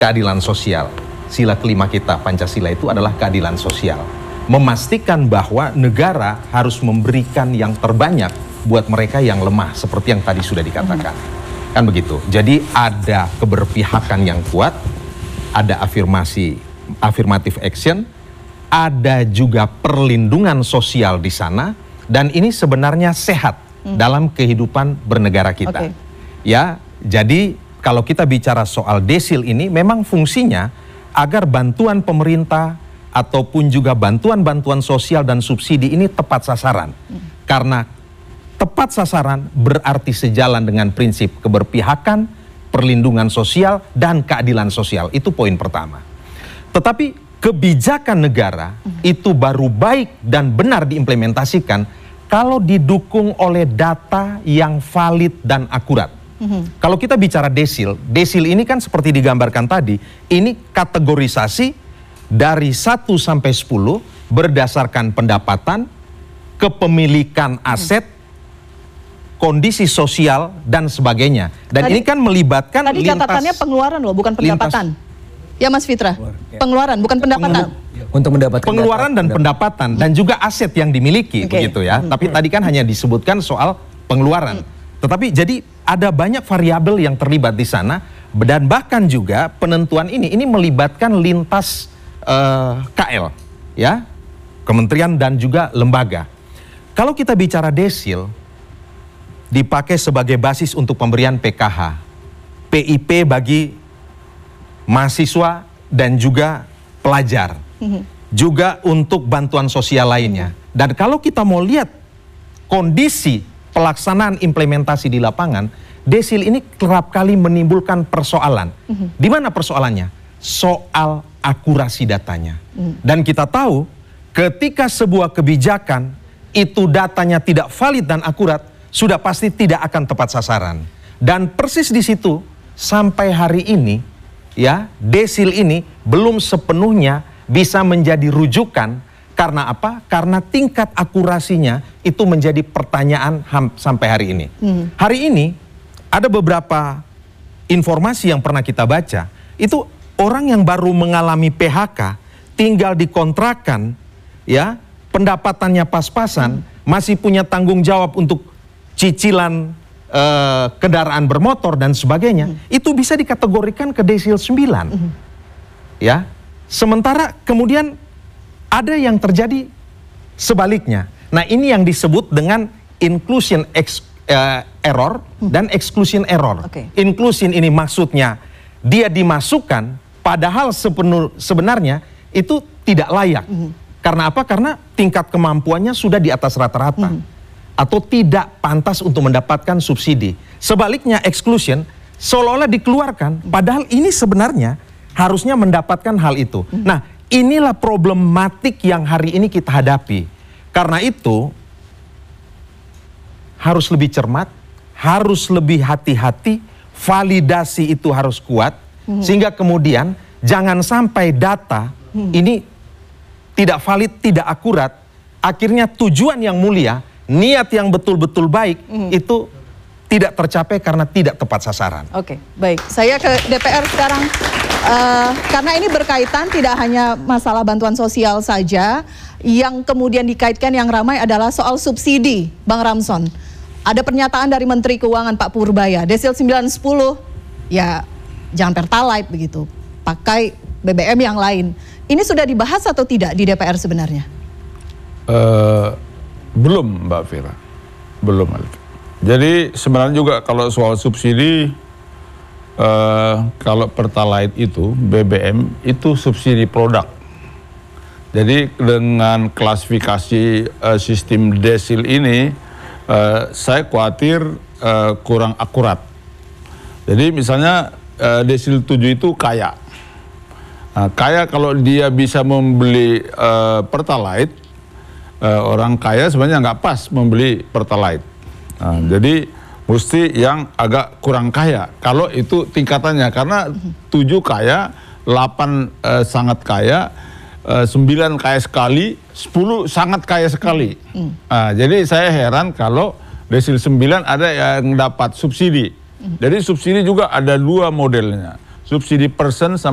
keadilan sosial. Sila kelima kita, Pancasila, itu adalah keadilan sosial. Memastikan bahwa negara harus memberikan yang terbanyak buat mereka yang lemah, seperti yang tadi sudah dikatakan. Kan begitu. Jadi ada keberpihakan yang kuat, ada affirmative action, ada juga perlindungan sosial di sana, dan ini sebenarnya sehat dalam kehidupan bernegara kita. Ya, jadi kalau kita bicara soal desil ini, memang fungsinya agar bantuan pemerintah ataupun juga bantuan-bantuan sosial dan subsidi ini tepat sasaran. Karena tepat sasaran berarti sejalan dengan prinsip keberpihakan, perlindungan sosial, dan keadilan sosial. Itu poin pertama. Tetapi kebijakan negara itu baru baik dan benar diimplementasikan kalau didukung oleh data yang valid dan akurat. Kalau kita bicara desil ini kan seperti digambarkan tadi, ini kategorisasi dari 1 sampai 10 berdasarkan pendapatan, kepemilikan aset, kondisi sosial, dan sebagainya. Dan tadi, ini kan melibatkan tadi catatannya pengeluaran loh, bukan pendapatan. Ya Mas Fitra, pengeluaran bukan pendapatan. Untuk mendapatkan pengeluaran dan pendapatan dan juga aset yang dimiliki, begitu ya. Tapi tadi kan hanya disebutkan soal pengeluaran. Tetapi jadi ada banyak variabel yang terlibat di sana, dan bahkan juga penentuan ini melibatkan lintas KL, ya, kementerian dan juga lembaga. Kalau kita bicara desil, dipakai sebagai basis untuk pemberian PKH, PIP bagi mahasiswa dan juga pelajar, juga untuk bantuan sosial lainnya. Dan kalau kita mau lihat kondisi pelaksanaan implementasi di lapangan, desil ini kerap kali menimbulkan persoalan. Di mana persoalannya? Soal akurasi datanya. Dan kita tahu ketika sebuah kebijakan itu datanya tidak valid dan akurat, sudah pasti tidak akan tepat sasaran. Dan persis di situ sampai hari ini, ya, desil ini belum sepenuhnya bisa menjadi rujukan. Karena apa? Karena tingkat akurasinya itu menjadi pertanyaan sampai hari ini. Hari ini ada beberapa informasi yang pernah kita baca, itu orang yang baru mengalami PHK, tinggal dikontrakan, ya, pendapatannya pas-pasan, masih punya tanggung jawab untuk cicilan kendaraan bermotor dan sebagainya, itu bisa dikategorikan ke desil 9. Ya. Sementara kemudian ada yang terjadi sebaliknya. Nah, ini yang disebut dengan inclusion error dan exclusion error. Inclusion ini maksudnya dia dimasukkan padahal sebenarnya itu tidak layak. Karena apa? Karena tingkat kemampuannya sudah di atas rata-rata. Atau tidak pantas untuk mendapatkan subsidi. Sebaliknya exclusion seolah-olah dikeluarkan padahal ini sebenarnya harusnya mendapatkan hal itu. Nah, inilah problematik yang hari ini kita hadapi. Karena itu harus lebih cermat, harus lebih hati-hati, validasi itu harus kuat, sehingga kemudian jangan sampai data ini tidak valid, tidak akurat, akhirnya tujuan yang mulia, niat yang betul-betul baik itu tidak tercapai karena tidak tepat sasaran. Oke, baik. Saya ke DPR sekarang. Karena ini berkaitan tidak hanya masalah bantuan sosial saja, yang kemudian dikaitkan yang ramai adalah soal subsidi, Bang Ramson. Ada pernyataan dari Menteri Keuangan Pak Purbaya, desil 9-10, ya jangan pertalite begitu, pakai BBM yang lain. Ini sudah dibahas atau tidak di DPR sebenarnya? Belum, Mbak Fira, belum. Jadi sebenarnya juga kalau soal subsidi, kalau pertalite itu, BBM itu subsidi produk. Jadi dengan klasifikasi sistem desil ini, saya khawatir kurang akurat. Jadi misalnya desil 7 itu kaya. Kaya kalau dia bisa membeli pertalite, orang kaya sebenarnya nggak pas membeli pertalite. Jadi mesti yang agak kurang kaya kalau itu tingkatannya, karena 7 kaya, 8 sangat kaya, 9 kaya sekali, 10 sangat kaya sekali. Jadi saya heran kalau desil 9 ada yang dapat subsidi. Jadi subsidi juga ada 2 modelnya, subsidi person sama